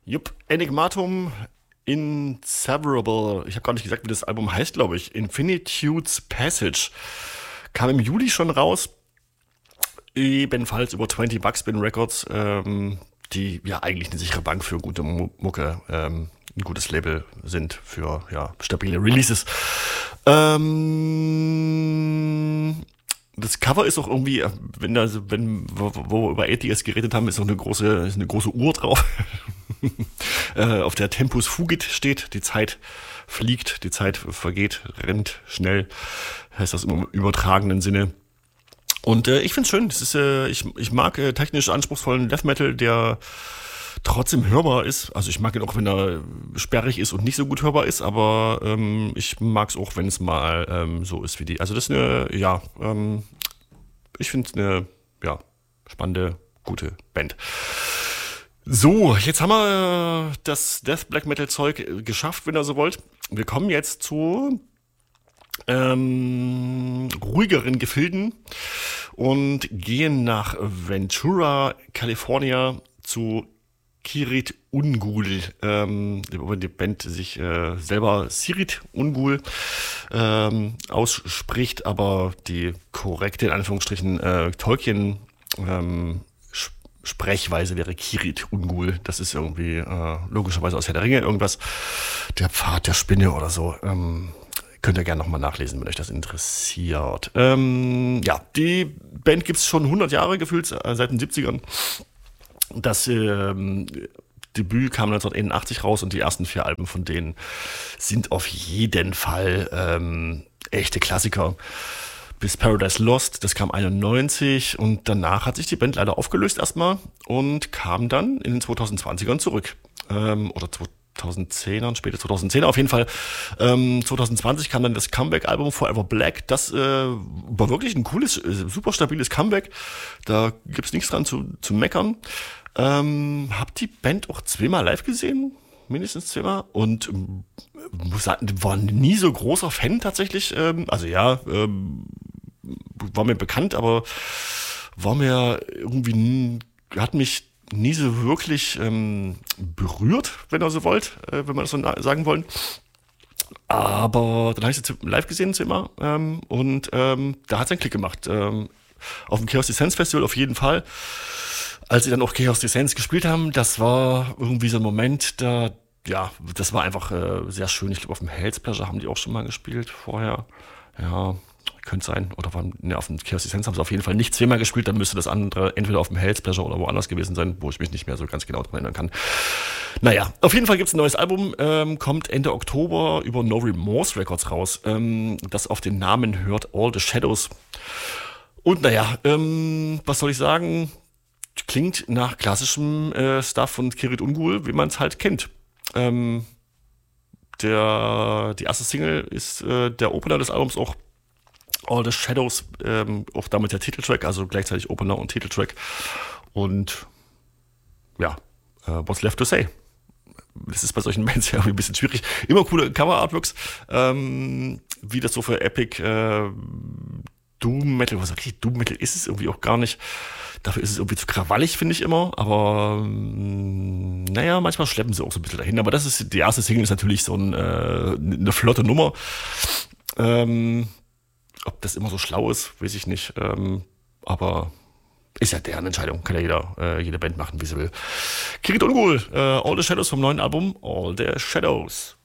Jupp, Enigmatum Inseverable. Ich habe gar nicht gesagt, wie das Album heißt, glaube ich. Infinitude's Passage. Kam im Juli schon raus. Ebenfalls über 20 Buckspin Records, die ja eigentlich eine sichere Bank für gute Mucke, ein gutes Label sind für ja, stabile Releases. Das Cover ist auch irgendwie, wo wir über ATS geredet haben, ist auch ist eine große Uhr drauf, auf der Tempus Fugit steht. Die Zeit fliegt, die Zeit vergeht, rennt schnell, heißt das im übertragenen Sinne. Und ich finde es schön. Ich mag technisch anspruchsvollen Death Metal, der trotzdem hörbar ist. Also ich mag ihn auch, wenn er sperrig ist und nicht so gut hörbar ist, aber ich mag es auch, wenn es mal so ist wie die. Also das ist ich finde es eine spannende, gute Band. So, jetzt haben wir das Death Black Metal Zeug geschafft, wenn ihr so wollt. Wir kommen jetzt zu ruhigeren Gefilden und gehen nach Ventura, California zu Kirit Ungul, wo die Band sich selber Sirit Ungul ausspricht, aber die korrekte, in Anführungsstrichen, Tolkien Sprechweise wäre Kirit Ungul. Das ist irgendwie logischerweise aus Herr der Ringe irgendwas. Der Pfad der Spinne oder so. Könnt ihr gerne nochmal nachlesen, wenn euch das interessiert. Die Band gibt es schon 100 Jahre gefühlt, seit den 70ern. Das Debüt kam 1981 raus und die ersten 4 Alben von denen sind auf jeden Fall echte Klassiker. Bis Paradise Lost, das kam 91 und danach hat sich die Band leider aufgelöst erstmal und kam dann in den 2020ern zurück. Oder 2010ern, später 2010er auf jeden Fall. 2020 kam dann das Comeback-Album Forever Black. Das war wirklich ein cooles, super stabiles Comeback. Da gibt's nichts dran zu meckern. Hab die Band auch 2-mal live gesehen, mindestens 2-mal und muss sagen, war nie so großer Fan tatsächlich. War mir bekannt, aber war mir irgendwie, hat mich nie so wirklich berührt, wenn ihr so wollt, wenn wir das so sagen wollen. Aber dann habe ich sie live gesehen, 2-mal, und da hat es einen Klick gemacht. Auf dem Chaos Descents Festival auf jeden Fall. Als sie dann auch Chaos Descents gespielt haben, das war irgendwie so ein Moment, das war einfach sehr schön. Ich glaube, auf dem Hell's Pleasure haben die auch schon mal gespielt vorher. Ja, könnte sein. Oder auf dem Chaos Descents haben sie auf jeden Fall nicht 2-mal gespielt. Dann müsste das andere entweder auf dem Hell's Pleasure oder woanders gewesen sein, wo ich mich nicht mehr so ganz genau daran erinnern kann. Naja, auf jeden Fall gibt es ein neues Album, kommt Ende Oktober über No Remorse Records raus, das auf den Namen hört All the Shadows. Und was soll ich sagen? Klingt nach klassischem Stuff von Kirit Ungul, wie man es halt kennt. Die erste Single ist der Opener des Albums auch All the Shadows, auch damit der Titeltrack, also gleichzeitig Opener und Titeltrack. Und ja, what's left to say? Das ist bei solchen Bands ja irgendwie ein bisschen schwierig. Immer coole Cover-Artworks, wie das so für Epic Doom Metal, was richtig Doom Metal ist es irgendwie auch gar nicht. Dafür ist es irgendwie zu krawallig, finde ich immer. Aber manchmal schleppen sie auch so ein bisschen dahin. Aber die erste Single ist natürlich so eine flotte Nummer. Ob das immer so schlau ist, weiß ich nicht. Aber ist ja deren Entscheidung. Kann ja jede Band machen, wie sie will. Kirit Ungul, All the Shadows vom neuen Album, All the Shadows.